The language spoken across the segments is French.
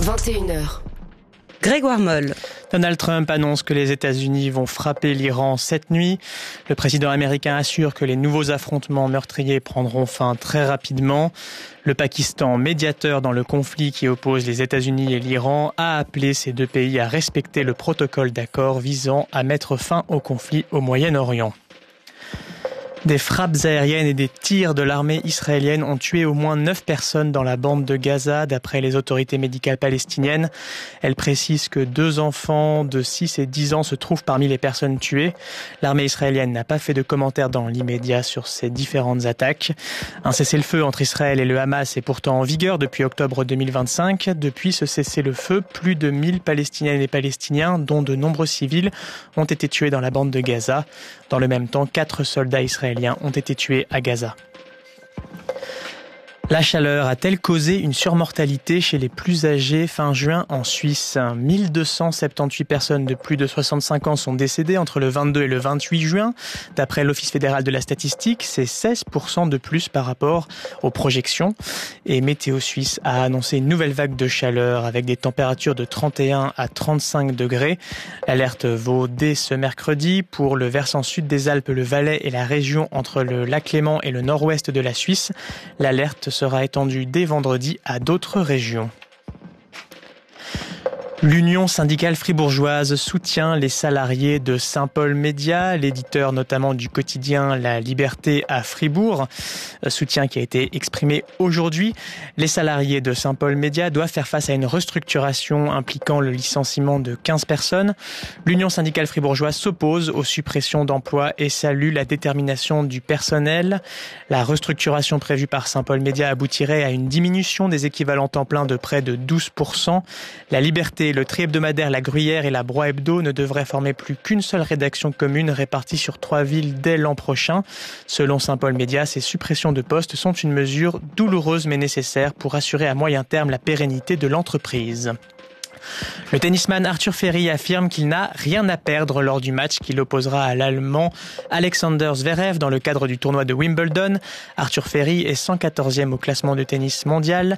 21h. Grégoire Moll. Donald Trump annonce que les États-Unis vont frapper l'Iran cette nuit. Le président américain assure que les nouveaux affrontements meurtriers prendront fin très rapidement. Le Pakistan, médiateur dans le conflit qui oppose les États-Unis et l'Iran, a appelé ces deux pays à respecter le protocole d'accord visant à mettre fin au conflit au Moyen-Orient. Des frappes aériennes et des tirs de l'armée israélienne ont tué au moins 9 personnes dans la bande de Gaza, d'après les autorités médicales palestiniennes. Elles précisent que 2 enfants de 6 et 10 ans se trouvent parmi les personnes tuées. L'armée israélienne n'a pas fait de commentaires dans l'immédiat sur ces différentes attaques. Un cessez-le-feu entre Israël et le Hamas est pourtant en vigueur depuis octobre 2025. Depuis ce cessez-le-feu, plus de 1000 Palestiniennes et Palestiniens, dont de nombreux civils, ont été tués dans la bande de Gaza. Dans le même temps, 4 soldats israéliens ont été tués à Gaza. La chaleur a-t-elle causé une surmortalité chez les plus âgés fin juin en Suisse ? 1278 personnes de plus de 65 ans sont décédées entre le 22 et le 28 juin. D'après l'Office fédéral de la statistique, c'est 16% de plus par rapport aux projections. Et Météo Suisse a annoncé une nouvelle vague de chaleur avec des températures de 31 à 35 degrés. L'alerte vaut dès ce mercredi pour le versant sud des Alpes, le Valais et la région entre le lac Léman et le nord-ouest de la Suisse. L'alerte sera étendue dès vendredi à d'autres régions. L'Union syndicale fribourgeoise soutient les salariés de Saint-Paul Média, l'éditeur notamment du quotidien La Liberté à Fribourg. Soutien qui a été exprimé aujourd'hui. Les salariés de Saint-Paul Média doivent faire face à une restructuration impliquant le licenciement de 15 personnes. L'Union syndicale fribourgeoise s'oppose aux suppressions d'emplois et salue la détermination du personnel. La restructuration prévue par Saint-Paul Média aboutirait à une diminution des équivalents temps plein de près de 12%. La Liberté, le tri-hebdomadaire, la Gruyère et la Broye Hebdo ne devraient former plus qu'une seule rédaction commune répartie sur 3 villes dès l'an prochain. Selon Saint-Paul Média, ces suppressions de postes sont une mesure douloureuse mais nécessaire pour assurer à moyen terme la pérennité de l'entreprise. Le tennisman Arthur Ferry affirme qu'il n'a rien à perdre lors du match qu'il opposera à l'Allemand Alexander Zverev dans le cadre du tournoi de Wimbledon. Arthur Ferry est 114e au classement du tennis mondial.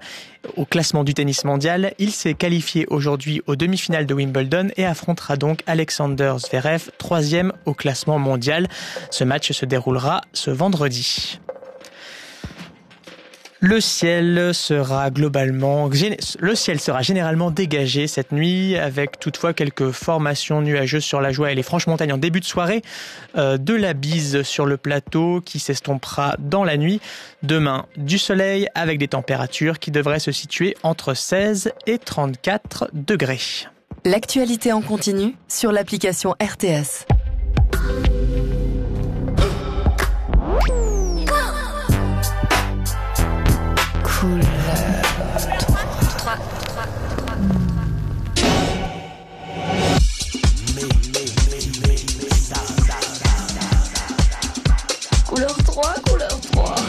Il s'est qualifié aujourd'hui aux demi-finales de Wimbledon et affrontera donc Alexander Zverev, 3e au classement mondial. Ce match se déroulera ce vendredi. Le ciel sera généralement dégagé cette nuit, avec toutefois quelques formations nuageuses sur la Joie et les Franches Montagnes en début de soirée. De la bise sur le plateau qui s'estompera dans la nuit. Demain, du soleil avec des températures qui devraient se situer entre 16 et 34 degrés. L'actualité en continu sur l'application RTS.